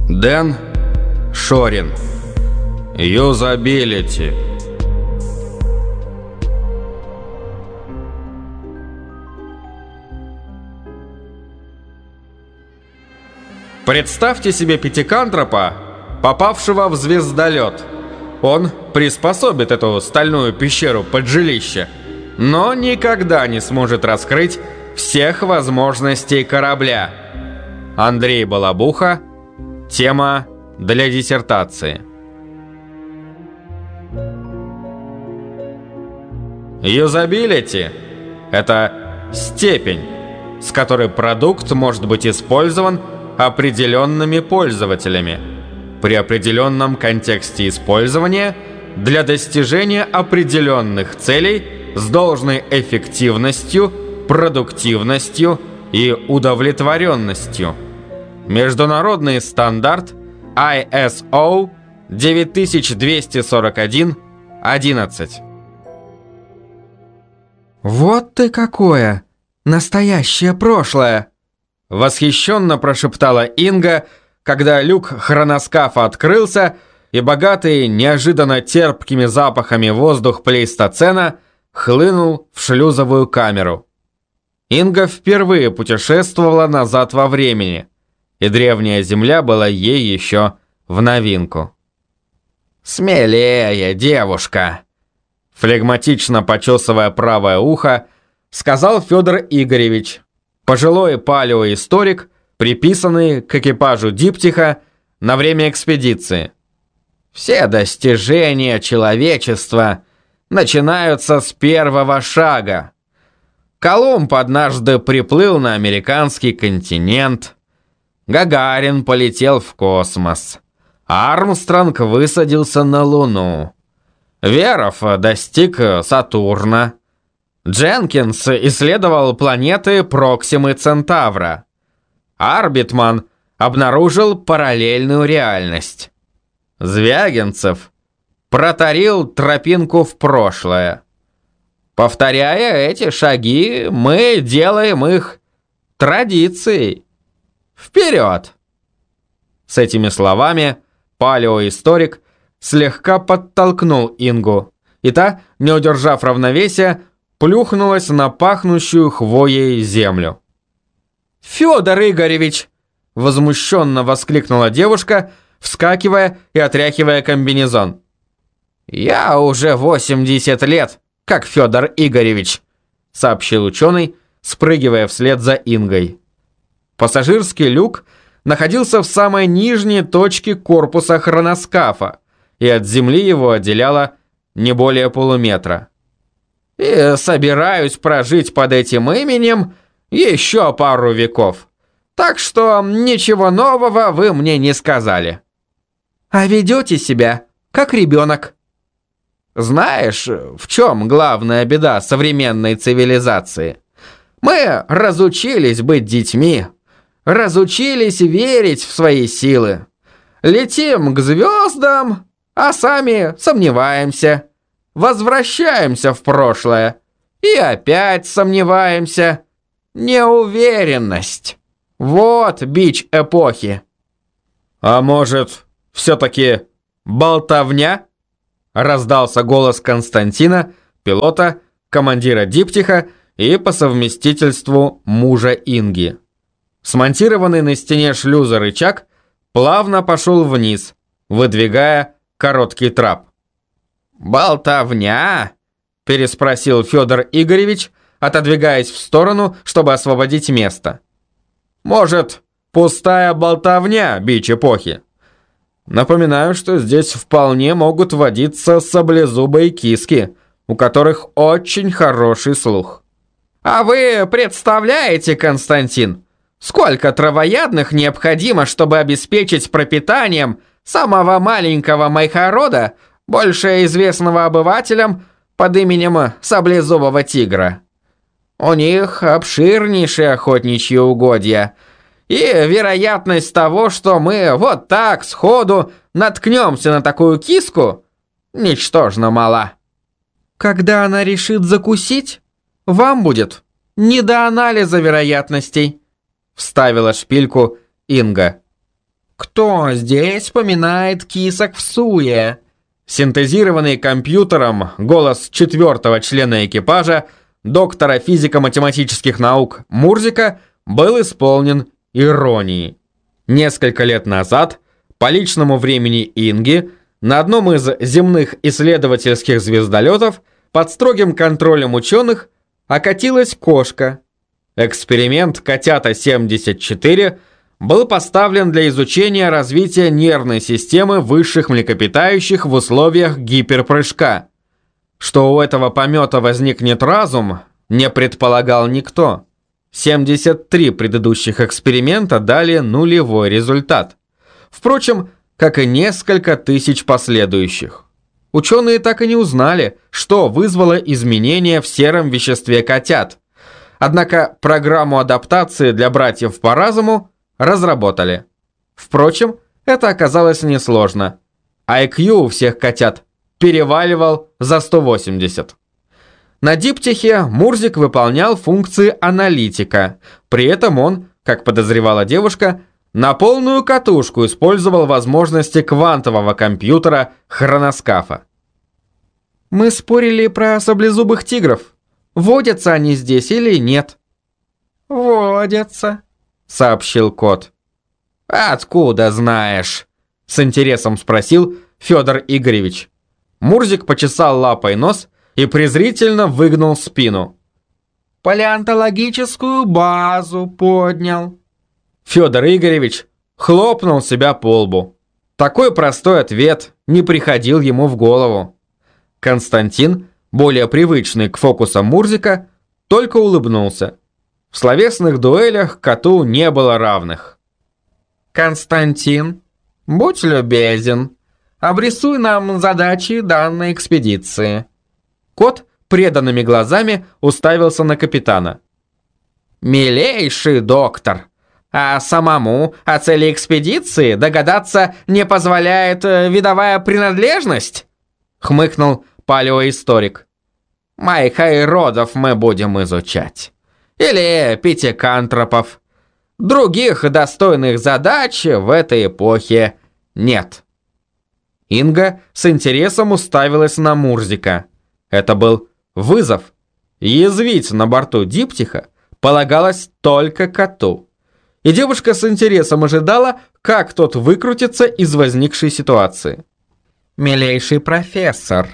Дэн Шорин. Юзабилити. Представьте себе пятикантропа, попавшего в звездолет. Он приспособит эту стальную пещеру под жилище, но никогда не сможет раскрыть всех возможностей корабля. Андрей Балабуха. Тема для диссертации. Юзабилити – это степень, с которой продукт может быть использован определенными пользователями при определенном контексте использования для достижения определенных целей с должной эффективностью, продуктивностью и удовлетворенностью. Международный стандарт ISO 9241-11. «Вот ты какое! Настоящее прошлое!» Восхищенно прошептала Инга, когда люк хроноскафа открылся, и богатый неожиданно терпкими запахами воздух плейстоцена хлынул в шлюзовую камеру. Инга впервые путешествовала назад во времени, и древняя Земля была ей еще в новинку. «Смелее, девушка!» Флегматично почесывая правое ухо, сказал Федор Игоревич, пожилой палеоисторик, приписанный к экипажу диптиха на время экспедиции. «Все достижения человечества начинаются с первого шага. Колумб однажды приплыл на американский континент, Гагарин полетел в космос, Армстронг высадился на Луну, Веров достиг Сатурна, Дженкинс исследовал планеты Проксимы Центавра, Арбитман обнаружил параллельную реальность, Звягинцев протарил тропинку в прошлое. Повторяя эти шаги, мы делаем их традицией. Вперед!» С этими словами палеоисторик слегка подтолкнул Ингу, и та, не удержав равновесия, плюхнулась на пахнущую хвоей землю. «Федор Игоревич!» — возмущенно воскликнула девушка, вскакивая и отряхивая комбинезон. «Я уже 80 лет, как Федор Игоревич», — сообщил ученый, спрыгивая вслед за Ингой. Пассажирский люк находился в самой нижней точке корпуса хроноскафа, и от земли его отделяло не более полуметра. «И собираюсь прожить под этим именем еще пару веков, так что ничего нового вы мне не сказали». «А ведете себя, как ребенок». «Знаешь, в чем главная беда современной цивилизации? Мы разучились быть детьми, разучились верить в свои силы. Летим к звездам, а сами сомневаемся. Возвращаемся в прошлое и опять сомневаемся. Неуверенность. Вот бич эпохи». «А может, все-таки болтовня?» Раздался голос Константина, пилота, командира диптиха и по совместительству мужа Инги. Смонтированный на стене шлюза рычаг плавно пошел вниз, выдвигая короткий трап. «Болтовня?» – переспросил Федор Игоревич, отодвигаясь в сторону, чтобы освободить место. «Может, пустая болтовня, бич эпохи? Напоминаю, что здесь вполне могут водиться саблезубые киски, у которых очень хороший слух». «А вы представляете, Константин, сколько травоядных необходимо, чтобы обеспечить пропитанием самого маленького майхорода, больше известного обывателям под именем саблезубого тигра? У них обширнейшие охотничьи угодья, и вероятность того, что мы вот так сходу наткнемся на такую киску, ничтожно мала». «Когда она решит закусить, вам будет не до анализа вероятностей», — вставила шпильку Инга. «Кто здесь поминает кисок в суе?» Синтезированный компьютером голос четвертого члена экипажа, доктора физико-математических наук Мурзика, был исполнен иронией. Несколько лет назад, по личному времени Инги, на одном из земных исследовательских звездолетов под строгим контролем ученых окатилась кошка. Эксперимент «Котята-74» был поставлен для изучения развития нервной системы высших млекопитающих в условиях гиперпрыжка. Что у этого помета возникнет разум, не предполагал никто. 73 предыдущих эксперимента дали нулевой результат. Впрочем, как и несколько тысяч последующих. Ученые так и не узнали, что вызвало изменения в сером веществе котят. Однако программу адаптации для братьев по разуму разработали. Впрочем, это оказалось несложно. IQ у всех котят переваливал за 180. На диптихе Мурзик выполнял функции аналитика. При этом он, как подозревала девушка, на полную катушку использовал возможности квантового компьютера хроноскафа. «Мы спорили про саблезубых тигров. Водятся они здесь или нет?» «Водятся», — сообщил кот. «Откуда знаешь?» — с интересом спросил Федор Игоревич. Мурзик почесал лапой нос и презрительно выгнул спину. «Палеонтологическую базу поднял». Федор Игоревич хлопнул себя по лбу. Такой простой ответ не приходил ему в голову. Константин, более привычный к фокусам Мурзика, только улыбнулся. В словесных дуэлях коту не было равных. «Константин, будь любезен, обрисуй нам задачи данной экспедиции». Кот преданными глазами уставился на капитана. «Милейший доктор, а самому о цели экспедиции догадаться не позволяет видовая принадлежность?» — хмыкнул палеоисторик. «Майхайродов мы будем изучать. Или пятикантропов. Других достойных задач в этой эпохе нет». Инга с интересом уставилась на Мурзика. Это был вызов. Язвить на борту диптиха полагалось только коту. И девушка с интересом ожидала, как тот выкрутится из возникшей ситуации. «Милейший профессор,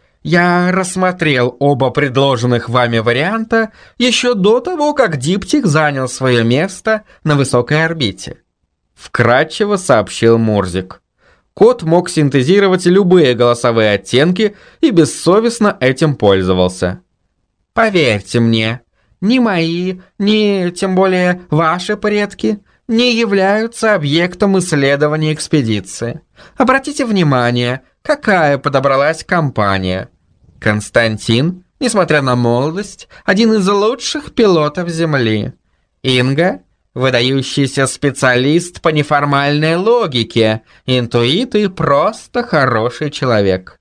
я рассмотрел оба предложенных вами варианта еще до того, как диптих занял свое место на высокой орбите», — вкратчиво сообщил Мурзик. Кот мог синтезировать любые голосовые оттенки и бессовестно этим пользовался. «Поверьте мне, ни мои, ни тем более ваши предки не являются объектом исследования экспедиции. Обратите внимание, какая подобралась компания. Константин, несмотря на молодость, один из лучших пилотов Земли. Инга — выдающийся специалист по неформальной логике, интуит и просто хороший человек.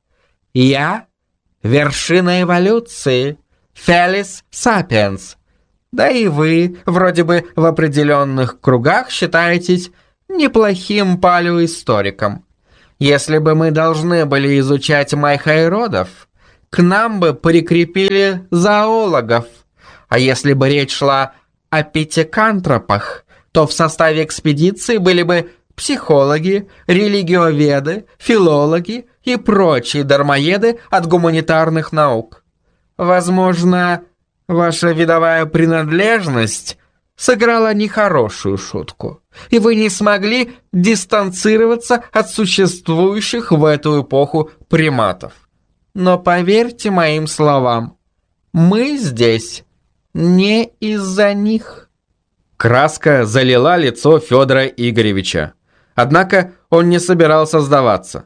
Я — вершина эволюции, Felis Sapiens. Да и вы, вроде бы в определенных кругах, считаетесь неплохим палеоисториком. Если бы мы должны были изучать майхайродов, к нам бы прикрепили зоологов. А если бы речь шла о пятикантропах, то в составе экспедиции были бы психологи, религиоведы, филологи и прочие дармоеды от гуманитарных наук. Возможно, ваша видовая принадлежность сыграла нехорошую шутку, и вы не смогли дистанцироваться от существующих в эту эпоху приматов. Но поверьте моим словам, мы здесь не из-за них». Краска залила лицо Федора Игоревича. Однако он не собирался сдаваться.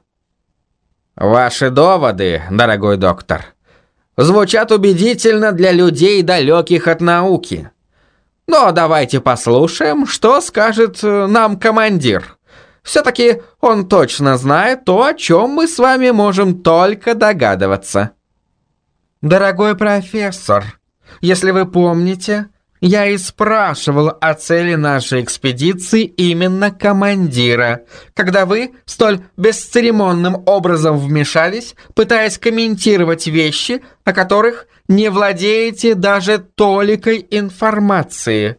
«Ваши доводы, дорогой доктор, звучат убедительно для людей, далеких от науки. Но давайте послушаем, что скажет нам командир. Все-таки он точно знает то, о чем мы с вами можем только догадываться». «Дорогой профессор, если вы помните, Я и спрашивал о цели нашей экспедиции именно командира, когда вы столь бесцеремонным образом вмешались, пытаясь комментировать вещи, о которых не владеете даже толикой информации.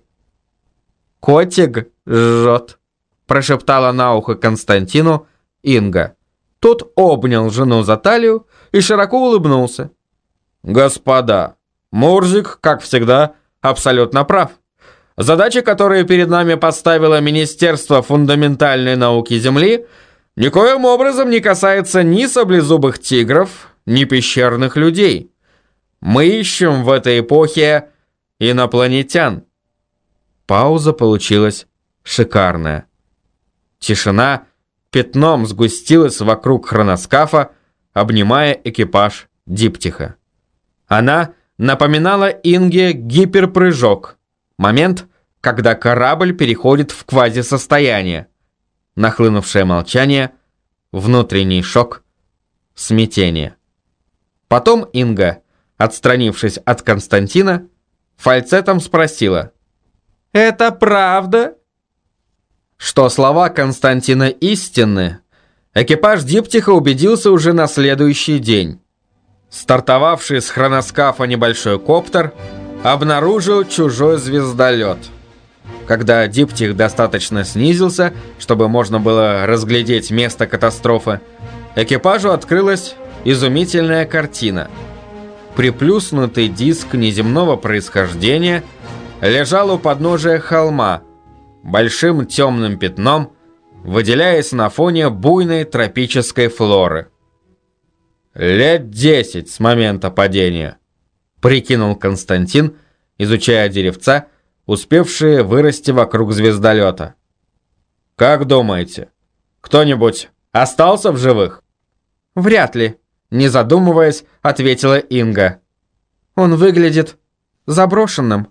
«Котик жжет», – прошептала на ухо Константину Инга. Тот обнял жену за талию и широко улыбнулся. «Господа, Мурзик, как всегда, абсолютно прав. Задача, которую перед нами поставило Министерство фундаментальной науки Земли, никоим образом не касается ни саблезубых тигров, ни пещерных людей. Мы ищем в этой эпохе инопланетян». Пауза получилась шикарная. Тишина пятном сгустилась вокруг хроноскафа, обнимая экипаж диптиха. Она напоминала Инге гиперпрыжок, момент, когда корабль переходит в квазисостояние. Нахлынувшее молчание, внутренний шок, смятение. Потом Инга, отстранившись от Константина, фальцетом спросила: «Это правда?» Что слова Константина истинны, экипаж диптиха убедился уже на следующий день. Стартовавший с хроноскафа небольшой коптер обнаружил чужой звездолет. Когда диптих достаточно снизился, чтобы можно было разглядеть место катастрофы, экипажу открылась изумительная картина. Приплюснутый диск неземного происхождения лежал у подножия холма, большим темным пятном, выделяясь на фоне буйной тропической флоры. «Лет 10 с момента падения», — прикинул Константин, изучая деревца, успевшие вырасти вокруг звездолета. «Как думаете, кто-нибудь остался в живых?» «Вряд ли», — не задумываясь, ответила Инга. «Он выглядит заброшенным».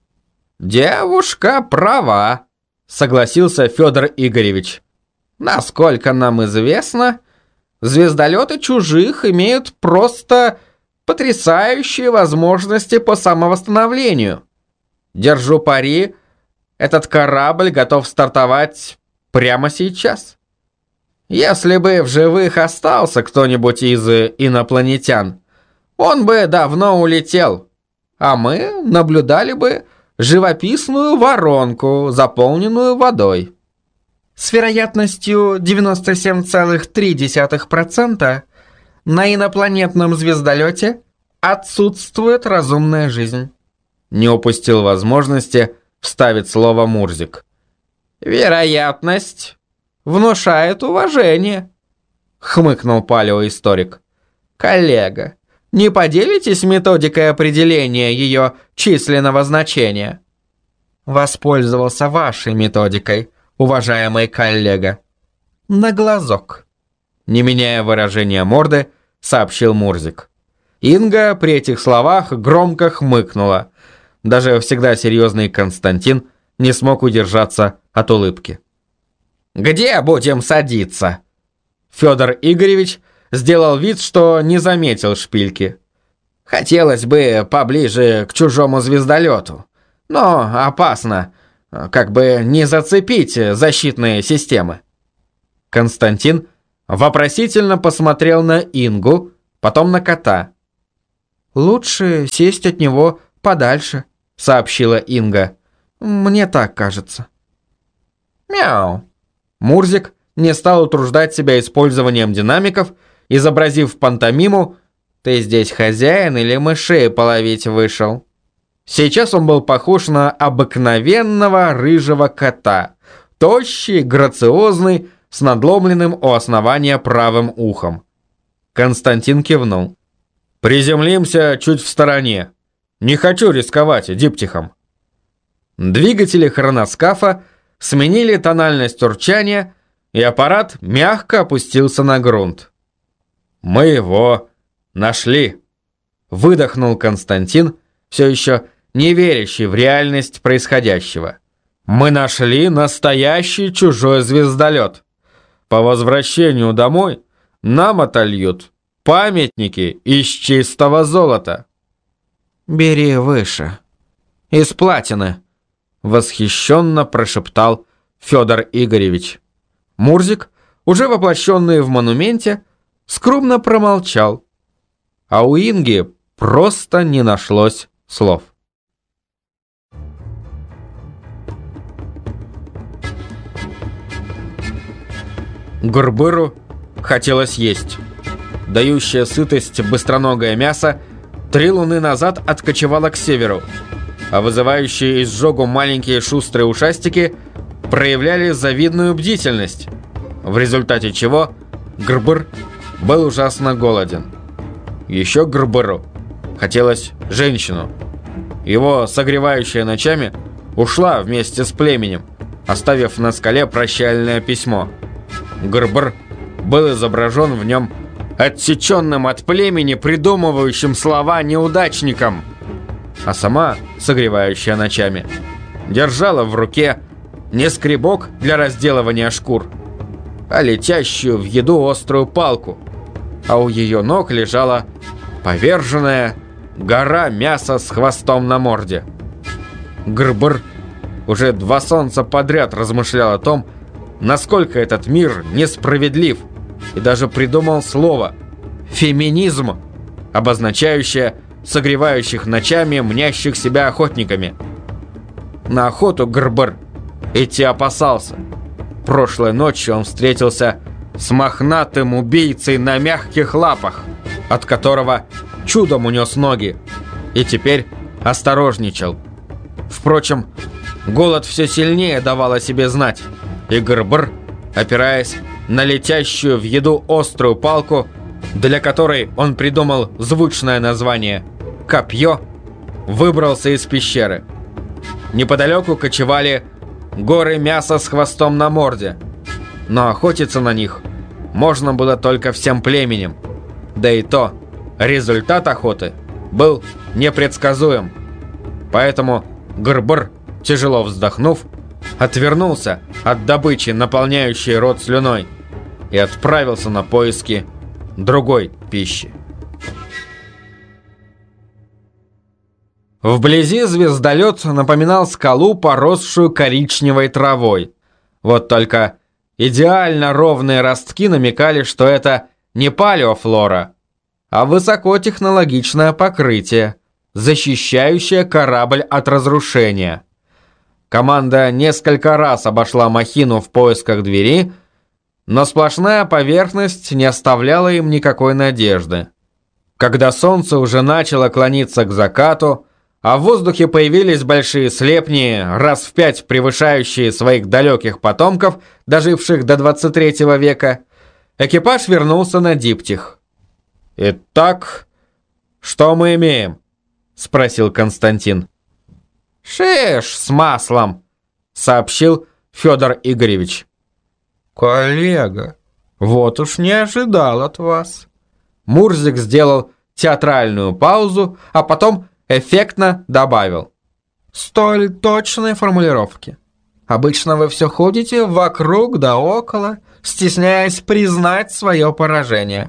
«Девушка права», — согласился Федор Игоревич. «Насколько нам известно, звездолеты чужих имеют просто потрясающие возможности по самовосстановлению. Держу пари, этот корабль готов стартовать прямо сейчас. Если бы в живых остался кто-нибудь из инопланетян, он бы давно улетел, а мы наблюдали бы живописную воронку, заполненную водой». С вероятностью 97,3% на инопланетном звездолете отсутствует разумная жизнь. Не упустил возможности вставить слово Мурзик. «Вероятность внушает уважение», — хмыкнул палеоисторик. «Коллега, не поделитесь методикой определения ее численного значения?» «Воспользовался вашей методикой, уважаемый коллега. На глазок», — не меняя выражения морды, сообщил Мурзик. Инга при этих словах громко хмыкнула. Даже всегда серьезный Константин не смог удержаться от улыбки. «Где будем садиться?» Федор Игоревич сделал вид, что не заметил шпильки. «Хотелось бы поближе к чужому звездолету, но опасно, как бы не зацепить защитные системы». Константин вопросительно посмотрел на Ингу, потом на кота. «Лучше сесть от него подальше», — сообщила Инга. «Мне так кажется». «Мяу». Мурзик не стал утруждать себя использованием динамиков, изобразив пантомиму «Ты здесь хозяин или мышей половить вышел?». Сейчас он был похож на обыкновенного рыжего кота, тощий, грациозный, с надломленным у основания правым ухом. Константин кивнул. «Приземлимся чуть в стороне. Не хочу рисковать диптихом». Двигатели хроноскафа сменили тональность урчания, и аппарат мягко опустился на грунт. «Мы его нашли», — выдохнул Константин, все еще не верящий в реальность происходящего. «Мы нашли настоящий чужой звездолет. По возвращению домой нам отольют памятники из чистого золота». «Бери выше. «Из платины», — восхищенно прошептал Федор Игоревич. Мурзик, уже воплощенный в монументе, скромно промолчал, а у Инги просто не нашлось слов. Гурбыру хотелось есть. Дающее сытость быстроногое мясо 3 луны назад откочевало к северу, а вызывающие изжогу маленькие шустрые ушастики проявляли завидную бдительность, в результате чего Гурбыр был ужасно голоден. Еще Гурбыру хотелось женщину. Его согревающая ночами ушла вместе с племенем, оставив на скале прощальное письмо. Гурбыр был изображен в нем отсеченным от племени, придумывающим слова неудачником, а сама, согревающая ночами, держала в руке не скребок для разделывания шкур, а летящую в еду острую палку, а у ее ног лежала поверженная гора мяса с хвостом на морде. Гурбыр уже 2 солнца подряд размышлял о том, насколько этот мир несправедлив, и даже придумал слово «феминизм», обозначающее согревающих ночами мнящих себя охотниками. На охоту Гурбыр идти опасался. Прошлой ночью он встретился с мохнатым убийцей на мягких лапах, от которого чудом унес ноги, и теперь осторожничал. Впрочем, голод все сильнее давал о себе знать, и Гурбыр, опираясь на летящую в еду острую палку, для которой он придумал звучное название «Копье», выбрался из пещеры. Неподалеку кочевали горы мяса с хвостом на морде, но охотиться на них можно было только всем племенем. Да и то, результат охоты был непредсказуем. Поэтому Гурбыр, тяжело вздохнув, отвернулся от добычи, наполняющей рот слюной, и отправился на поиски другой пищи. Вблизи звездолет напоминал скалу, поросшую коричневой травой. Вот только идеально ровные ростки намекали, что это не палеофлора, а высокотехнологичное покрытие, защищающее корабль от разрушения. Команда несколько раз обошла махину в поисках двери, но сплошная поверхность не оставляла им никакой надежды. Когда солнце уже начало клониться к закату, а в воздухе появились большие слепни, раз в 5 превышающие своих далеких потомков, доживших до 23 века, экипаж вернулся на диптих. «Итак, что мы имеем?» — спросил Константин. «Шиш с маслом», — сообщил Федор Игоревич. «Коллега, вот уж не ожидал от вас». Мурзик сделал театральную паузу, а потом эффектно добавил: «Столь точные формулировки. Обычно вы все ходите вокруг да около, стесняясь признать свое поражение».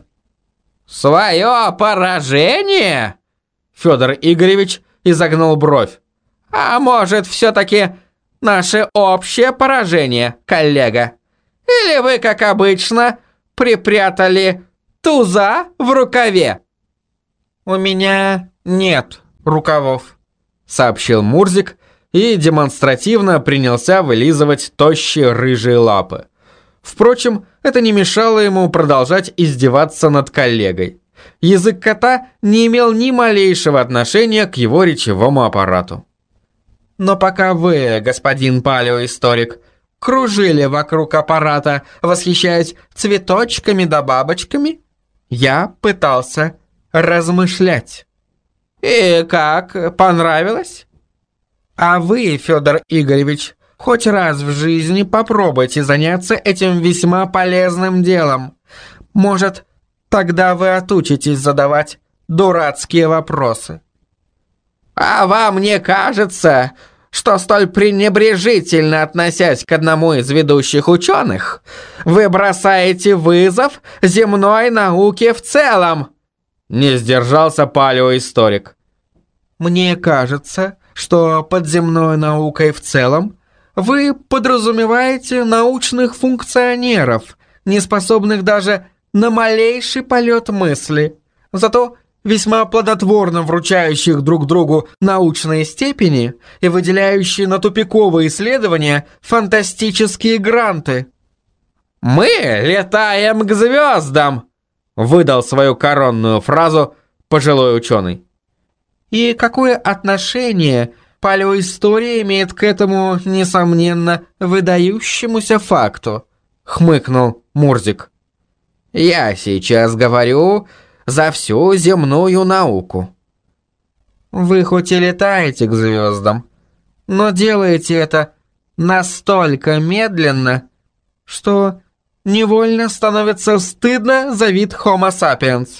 «Свое поражение?» Федор Игоревич изогнул бровь. «А может, все-таки наше общее поражение, коллега? Или вы, как обычно, припрятали туза в рукаве?» «У меня нет рукавов», — сообщил Мурзик и демонстративно принялся вылизывать тощие рыжие лапы. Впрочем, это не мешало ему продолжать издеваться над коллегой. Язык кота не имел ни малейшего отношения к его речевому аппарату. «Но пока вы, господин палеоисторик, кружили вокруг аппарата, восхищаясь цветочками да бабочками, я пытался размышлять». «И как, понравилось?» «А вы, Федор Игоревич, хоть раз в жизни попробуйте заняться этим весьма полезным делом. Может, тогда вы отучитесь задавать дурацкие вопросы». «А вам не кажется, что столь пренебрежительно относясь к одному из ведущих ученых, вы бросаете вызов земной науке в целом?» Не сдержался палеоисторик. «Мне кажется, что под земной наукой в целом вы подразумеваете научных функционеров, не способных даже на малейший полет мысли, зато весьма плодотворно вручающих друг другу научные степени и выделяющие на тупиковые исследования фантастические гранты. «Мы летаем к звездам!» — выдал свою коронную фразу пожилой ученый. И какое отношение палеоистория имеет к этому, несомненно, выдающемуся факту? Хмыкнул Мурзик. Я сейчас говорю за всю земную науку. Вы хоть и летаете к звездам, но делаете это настолько медленно, что невольно становится стыдно за вид Homo sapiens.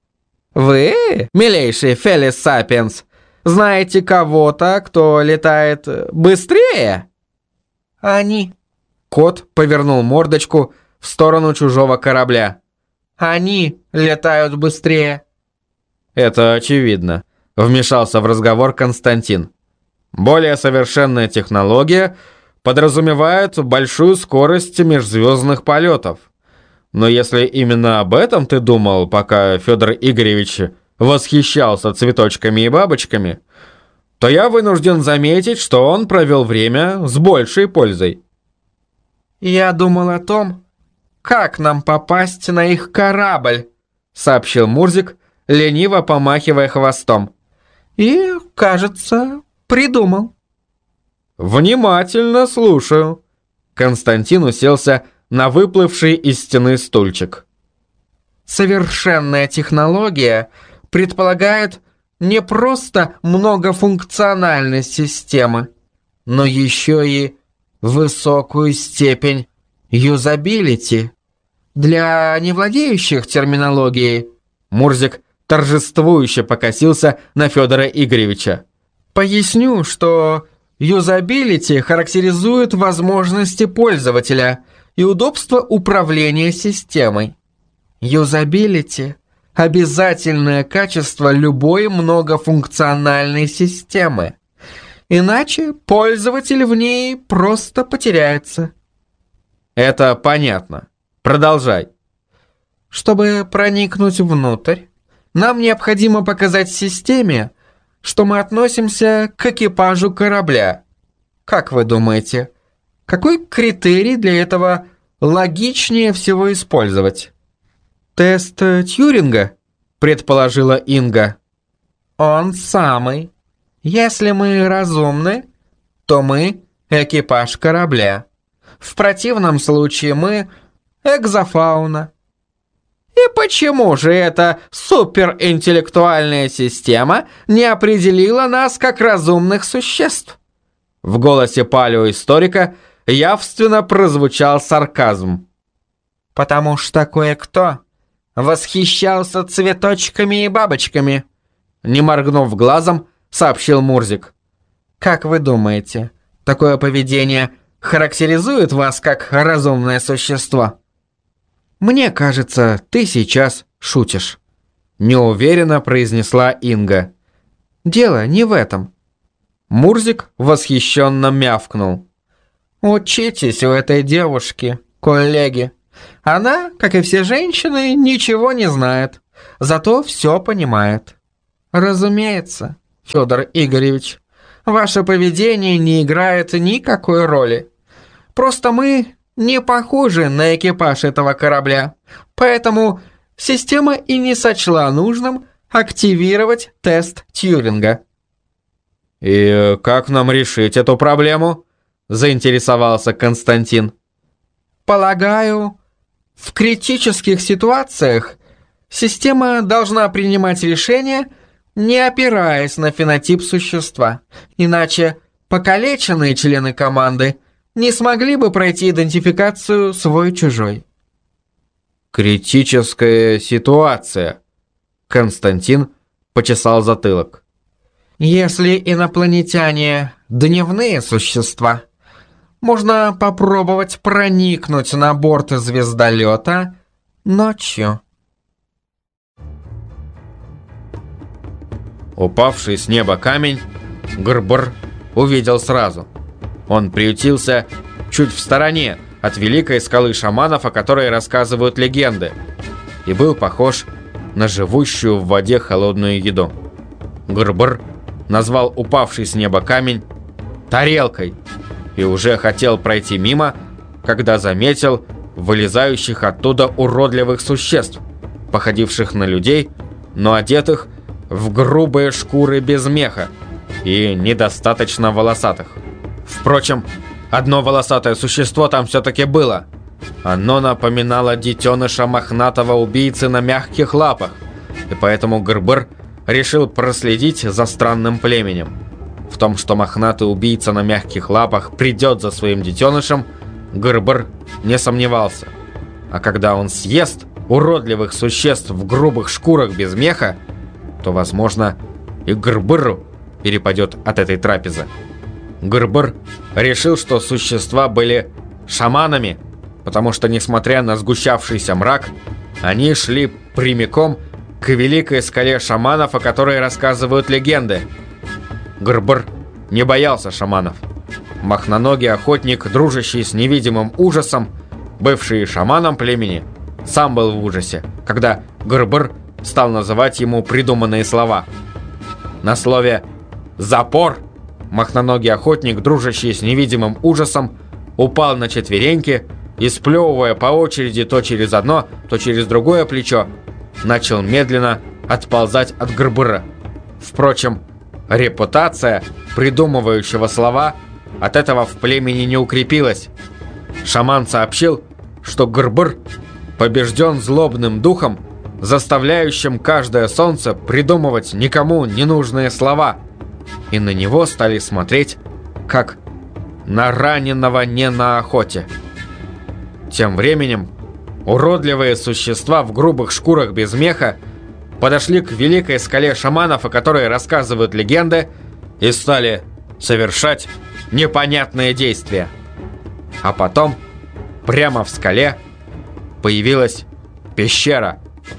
Вы, милейший Фелис Сапиенс, знаете кого-то, кто летает быстрее? Они. Кот повернул мордочку в сторону чужого корабля. Они летают быстрее. Это очевидно, вмешался в разговор Константин. Более совершенная технология подразумевает большую скорость межзвездных полетов. Но если именно об этом ты думал, пока Федор Игоревич восхищался цветочками и бабочками, то я вынужден заметить, что он провел время с большей пользой. Я думал о том, как нам попасть на их корабль, сообщил Мурзик, лениво помахивая хвостом. И, кажется, придумал. Внимательно слушаю. Константин уселся на выплывший из стены стульчик. Совершенная технология предполагает не просто многофункциональность системы, но еще и высокую степень юзабилити. Для невладеющих терминологией Мурзик торжествующе покосился на Федора Игоревича. Поясню, что юзабилити характеризует возможности пользователя и удобство управления системой. Юзабилити – обязательное качество любой многофункциональной системы. Иначе пользователь в ней просто потеряется. Это понятно. Продолжай. Чтобы проникнуть внутрь, нам необходимо показать системе, что мы относимся к экипажу корабля. Как вы думаете, какой критерий для этого логичнее всего использовать? Тест Тьюринга, предположила Инга. Он самый. Если мы разумны, то мы экипаж корабля. В противном случае мы экзофауна. И почему же эта суперинтеллектуальная система не определила нас как разумных существ? В голосе палеоисторика явственно прозвучал сарказм. Потому что кое-кто восхищался цветочками и бабочками, не моргнув глазом, сообщил Мурзик. Как вы думаете, такое поведение характеризует вас как разумное существо? Мне кажется, ты сейчас шутишь, неуверенно произнесла Инга. Дело не в этом. Мурзик восхищенно мявкнул. Учитесь у этой девушки, коллеги. Она, как и все женщины, ничего не знает, зато все понимает. Разумеется, Федор Игоревич, ваше поведение не играет никакой роли. Просто мы не похожи на экипаж этого корабля, поэтому система и не сочла нужным активировать тест Тьюринга. «И как нам решить эту проблему?» – заинтересовался Константин. Полагаю, в критических ситуациях система должна принимать решения, не опираясь на фенотип существа, иначе покалеченные члены команды не смогли бы пройти идентификацию свой-чужой. «Критическая ситуация», – Константин почесал затылок. Если инопланетяне – дневные существа, можно попробовать проникнуть на борт звездолета ночью. Упавший с неба камень Грбр увидел сразу. Он приютился чуть в стороне от великой скалы шаманов, о которой рассказывают легенды, и был похож на живущую в воде холодную еду. Грбр назвал упавший с неба камень тарелкой и уже хотел пройти мимо, когда заметил вылезающих оттуда уродливых существ, походивших на людей, но одетых в грубые шкуры без меха и недостаточно волосатых. Впрочем, одно волосатое существо там все-таки было. Оно напоминало детеныша мохнатого убийцы на мягких лапах, и поэтому Грбр решил проследить за странным племенем. В том, что мохнатый убийца на мягких лапах придет за своим детенышем, Грбр не сомневался. А когда он съест уродливых существ в грубых шкурах без меха, то, возможно, и Грбру перепадет от этой трапезы. Грбр решил, что существа были шаманами, потому что, несмотря на сгущавшийся мрак, они шли прямиком к великой скале шаманов, о которой рассказывают легенды. Грбр не боялся шаманов. Мохноногий охотник, дружащий с невидимым ужасом, бывший шаманом племени, сам был в ужасе, когда Грбр стал называть ему придуманные слова. На слове «запор» мохноногий охотник, дружащий с невидимым ужасом, упал на четвереньки и, сплевывая по очереди то через одно, то через другое плечо, начал медленно отползать от Грбра. Впрочем, репутация придумывающего слова от этого в племени не укрепилась. Шаман сообщил, что Грбр побежден злобным духом, заставляющим каждое солнце придумывать никому ненужные слова, и на него стали смотреть как на раненого не на охоте. Тем временем уродливые существа в грубых шкурах без меха подошли к великой скале шаманов, о которой рассказывают легенды, и стали совершать непонятные действия. А потом прямо в скале появилась пещера.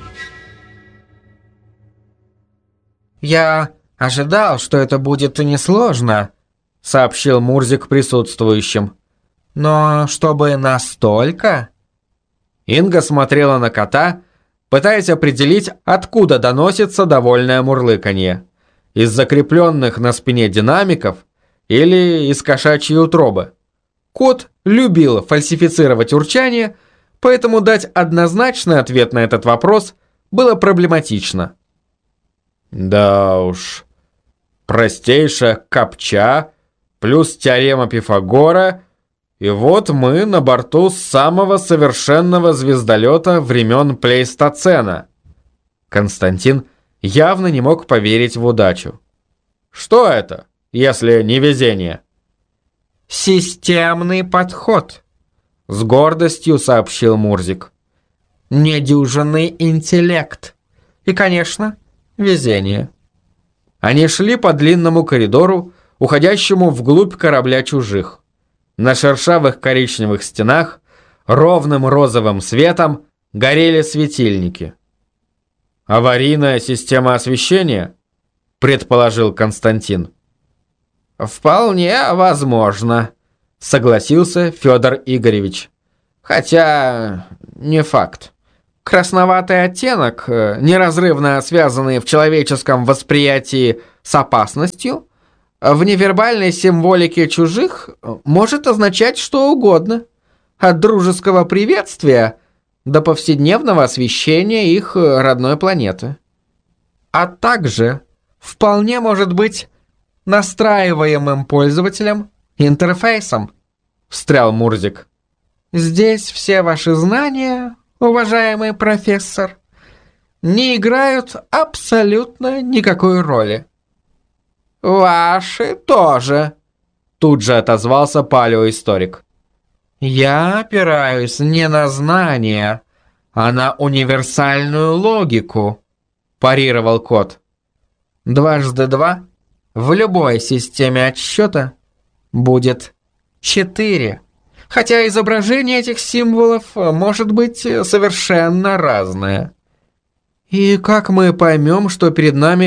«Я ожидал, что это будет несложно», — сообщил Мурзик присутствующим. «Но чтобы настолько...» Инга смотрела на кота, пытаясь определить, откуда доносится довольное мурлыканье. Из закрепленных на спине динамиков или из кошачьей утробы. Кот любил фальсифицировать урчание, поэтому дать однозначный ответ на этот вопрос было проблематично. Да уж, простейшая копча плюс теорема Пифагора, и вот мы на борту самого совершенного звездолета времен Плейстоцена. Константин явно не мог поверить в удачу. Что это, если не везение? «Системный подход», — с гордостью сообщил Мурзик. «Недюжинный интеллект. И, конечно, везение». Они шли по длинному коридору, уходящему вглубь корабля чужих. На шершавых коричневых стенах ровным розовым светом горели светильники. «Аварийная система освещения?» – предположил Константин. «Вполне возможно», — согласился Федор Игоревич. «Хотя не факт. Красноватый оттенок, неразрывно связанный в человеческом восприятии с опасностью, в невербальной символике чужих может означать что угодно. От дружеского приветствия до повседневного освещения их родной планеты. А также вполне может быть настраиваемым пользователем интерфейсом», — встрял Мурзик. «Здесь все ваши знания, уважаемый профессор, не играют абсолютно никакой роли». «Ваши тоже», — тут же отозвался палеоисторик. «Я опираюсь не на знания, а на универсальную логику», — парировал кот. 2 × 2 в любой системе отсчета будет 4, хотя изображение этих символов может быть совершенно разное. И как мы поймем, что перед нами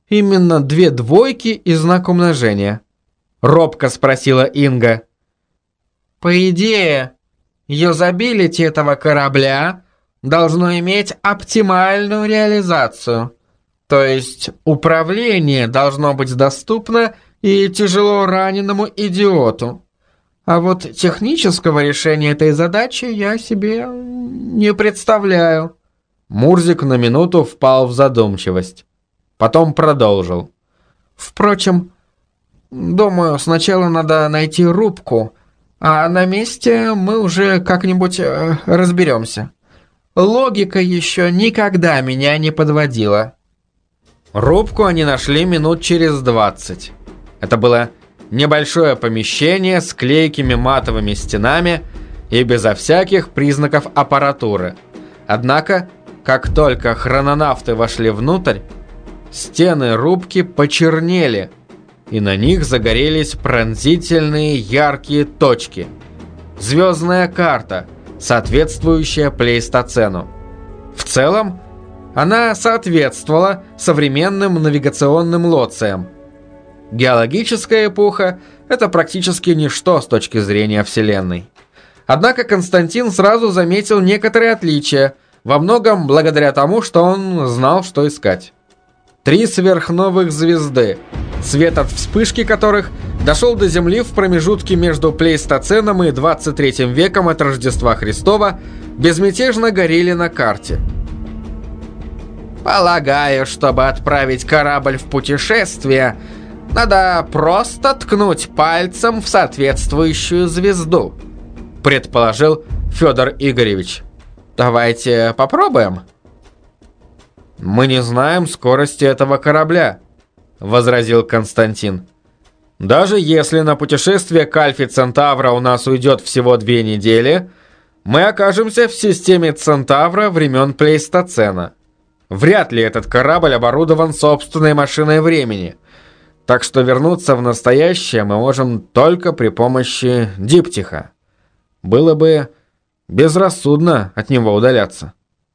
именно 2 двойки и знак умножения? Робко спросила Инга. По идее, юзабилити этого корабля должно иметь оптимальную реализацию. То есть управление должно быть доступно и тяжело раненому идиоту. А вот технического решения этой задачи я себе не представляю. Мурзик на минуту впал в задумчивость. Потом продолжил. Впрочем, думаю, сначала надо найти рубку, а на месте мы уже как-нибудь разберемся. Логика еще никогда меня не подводила. Рубку они нашли минут через 20. Это было небольшое помещение с клейкими матовыми стенами и безо всяких признаков аппаратуры. Однако, как только хрононавты вошли внутрь, стены рубки почернели, и на них загорелись пронзительные яркие точки. Звездная карта, соответствующая плейстоцену. В целом, она соответствовала современным навигационным лоциям. Геологическая эпоха – это практически ничто с точки зрения Вселенной. Однако Константин сразу заметил некоторые отличия, во многом благодаря тому, что он знал, что искать. 3 сверхновых звезды, свет от вспышки которых дошел до Земли в промежутке между Плейстоценом и 23 веком от Рождества Христова, безмятежно горели на карте. Полагаю, чтобы отправить корабль в путешествие, надо просто ткнуть пальцем в соответствующую звезду, предположил Федор Игоревич. Давайте попробуем. Мы не знаем скорости этого корабля, возразил Константин. Даже если на путешествие к Альфе Центавра у нас уйдет всего 2 недели, мы окажемся в системе Центавра времен Плейстоцена. Вряд ли этот корабль оборудован собственной машиной времени, так что вернуться в настоящее мы можем только при помощи диптиха. Было бы безрассудно от него удаляться.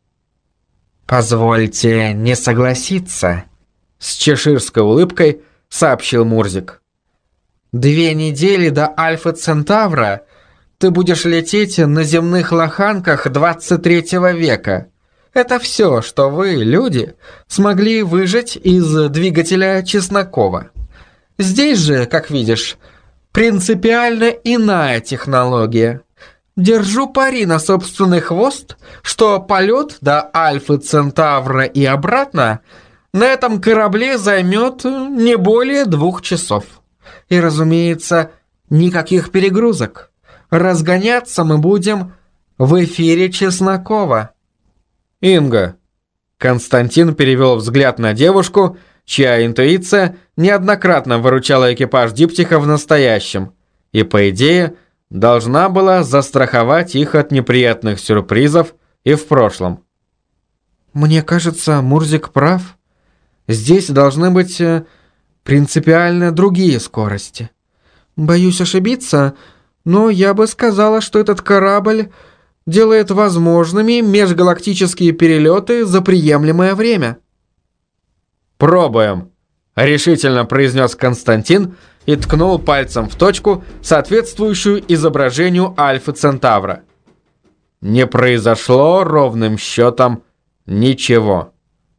«Позвольте не согласиться», — с чеширской улыбкой сообщил Мурзик. 2 недели до Альфа Центавра ты будешь лететь на земных лоханках 23 века. Это все, что вы, люди, смогли выжать из двигателя Чеснокова. Здесь же, как видишь, принципиально иная технология. Держу пари на собственный хвост, что полет до Альфы Центавра и обратно на этом корабле займет не более 2 часов. И, разумеется, никаких перегрузок. Разгоняться мы будем в эфире Чеснокова. Инга. Константин перевел взгляд на девушку, чья интуиция неоднократно выручала экипаж диптиха в настоящем и, по идее, должна была застраховать их от неприятных сюрпризов и в прошлом. Мне кажется, Мурзик прав. Здесь должны быть принципиально другие скорости. Боюсь ошибиться, но я бы сказала, что этот корабль делает возможными межгалактические перелеты за приемлемое время. «Пробуем», — решительно произнес Константин и ткнул пальцем в точку, соответствующую изображению Альфы Центавра. Не произошло ровным счетом ничего.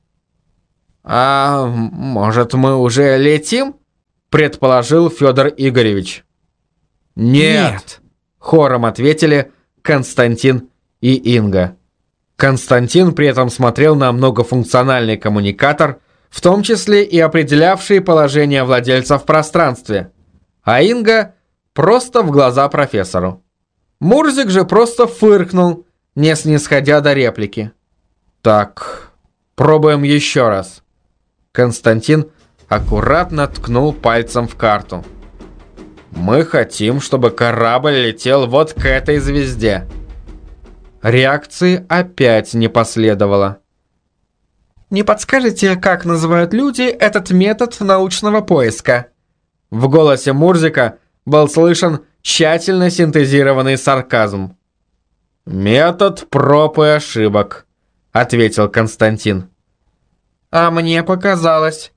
«А может, мы уже летим?» — предположил Федор Игоревич. «Нет», — хором ответили Константин и Инга. Константин при этом смотрел на многофункциональный коммуникатор, в том числе и определявший положение владельца в пространстве, а Инга просто в глаза профессору. Мурзик же просто фыркнул, не снисходя до реплики. «Так, пробуем еще раз». Константин аккуратно ткнул пальцем в карту. «Мы хотим, чтобы корабль летел вот к этой звезде». Реакции опять не последовало. «Не подскажете, как называют люди этот метод научного поиска?» В голосе Мурзика был слышен тщательно синтезированный сарказм. «Метод проб и ошибок», — ответил Константин. «А мне показалось,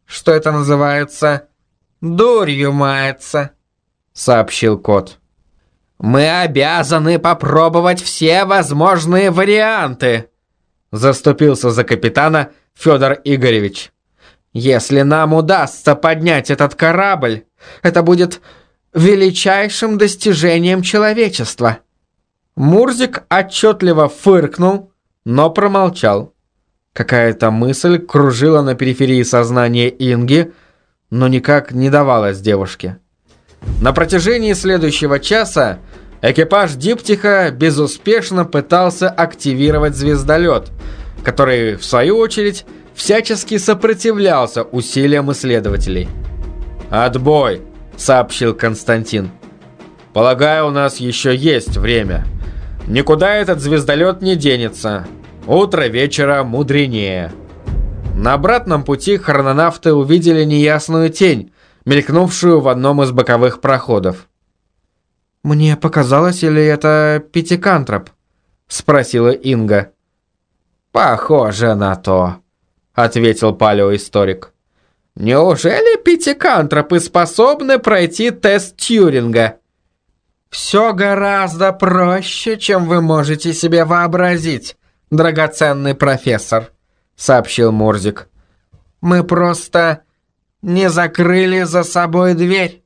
что это называется «дурью мается», — сообщил кот. «Мы обязаны попробовать все возможные варианты», — заступился за капитана Федор Игоревич. «Если нам удастся поднять этот корабль, это будет величайшим достижением человечества». Мурзик отчетливо фыркнул, но промолчал. Какая-то мысль кружила на периферии сознания Инги, но никак не давалась девушке. На протяжении следующего часа экипаж Диптиха безуспешно пытался активировать звездолет, который, в свою очередь, всячески сопротивлялся усилиям исследователей. «Отбой», — сообщил Константин. «Полагаю, у нас еще есть время. Никуда этот звездолет не денется. Утро вечера мудренее». На обратном пути хрононавты увидели неясную тень, мелькнувшую в одном из боковых проходов. «Мне показалось, или это пятикантроп?» — спросила Инга. «Похоже на то», — ответил палеоисторик. «Неужели пятикантропы способны пройти тест Тьюринга?» «Все гораздо проще, чем вы можете себе вообразить, драгоценный профессор», — сообщил Мурзик. «Мы просто не закрыли за собой дверь».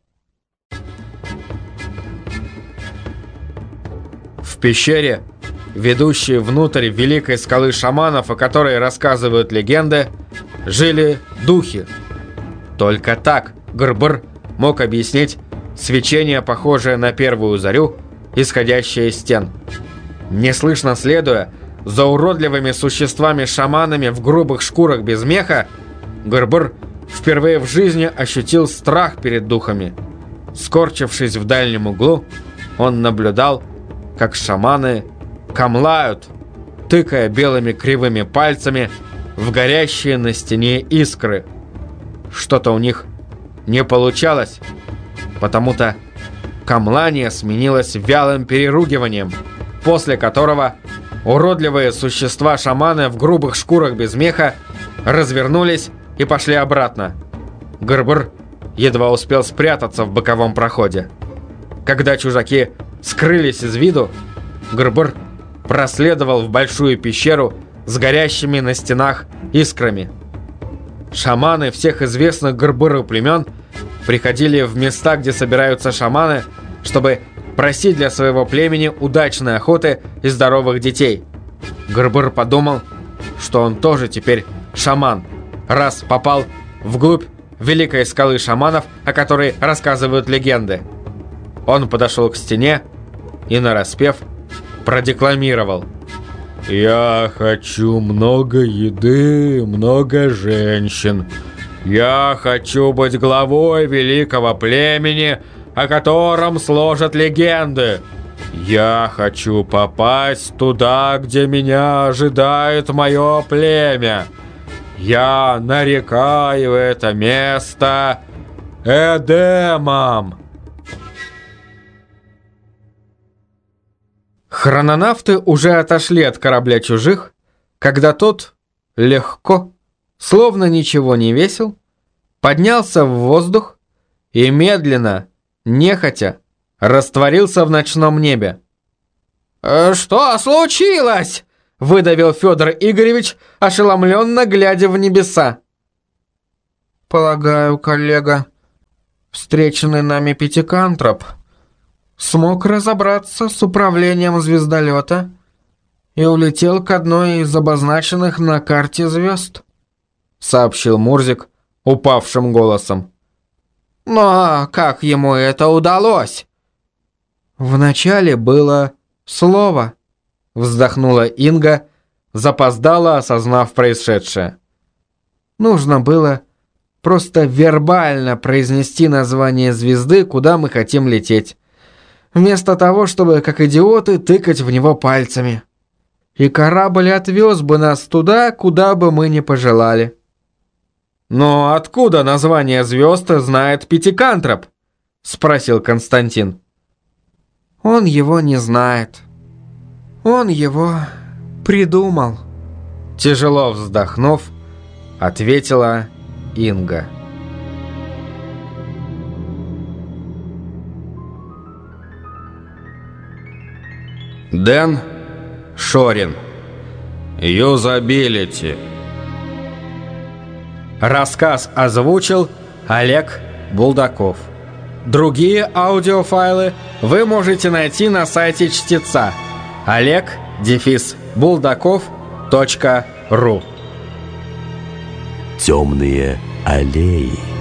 В пещере, ведущей внутрь великой скалы шаманов, о которой рассказывают легенды, жили духи. Только так Грбр мог объяснить свечение, похожее на первую зарю, исходящее из стен. Неслышно следуя за уродливыми существами-шаманами в грубых шкурах без меха, Грбр впервые в жизни ощутил страх перед духами. Скорчившись в дальнем углу, он наблюдал, как шаманы камлают, тыкая белыми кривыми пальцами в горящие на стене искры. Что-то у них не получалось, потому-то камлание сменилось вялым переругиванием, после которого уродливые существа-шаманы в грубых шкурах без меха развернулись и пошли обратно. Грбр едва успел спрятаться в боковом проходе. Когда чужаки скрылись из виду, Грбр проследовал в большую пещеру с горящими на стенах искрами. Шаманы всех известных Грбру племен приходили в места, где собираются шаманы, чтобы просить для своего племени удачной охоты и здоровых детей. Грбр подумал, что он тоже теперь шаман, раз попал вглубь великой скалы шаманов, о которой рассказывают легенды. Он подошел к стене и, нараспев, продекламировал: «Я хочу много еды, много женщин. Я хочу быть главой великого племени, о котором сложат легенды. Я хочу попасть туда, где меня ожидает мое племя. Я нарекаю это место Эдемом». Хрононавты уже отошли от корабля чужих, когда тот легко, словно ничего не весил, поднялся в воздух и медленно, нехотя, растворился в ночном небе. «Что случилось?» — выдавил Федор Игоревич, ошеломленно глядя в небеса. «Полагаю, коллега, встреченный нами пятикантроп смог разобраться с управлением звездолета и улетел к одной из обозначенных на карте звезд», — сообщил Мурзик упавшим голосом. «Но как ему это удалось?» «Вначале было слово», — вздохнула Инга, запоздала, осознав происшедшее. «Нужно было просто вербально произнести название звезды, куда мы хотим лететь, вместо того, чтобы, как идиоты, тыкать в него пальцами. И корабль отвез бы нас туда, куда бы мы ни пожелали». «Но откуда название звезд знает пятикантроп?» — спросил Константин. «Он его не знает. Он его придумал», — тяжело вздохнув, ответила Инга. Дэн Шорин. Юзабилити. Рассказ озвучил Олег Булдаков. Другие аудиофайлы вы можете найти на сайте чтеца oleg-buldakov.ru. Темные аллеи.